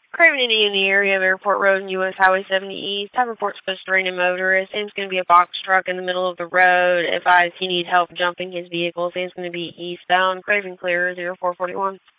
Craven Indian in the area of Airport Road and US Highway 70 East. Have report supposed to rain a motorist. Seems going to be a box truck in the middle of the road. Advise he need help jumping his vehicle. Seems going to be eastbound. Craven clear 0441.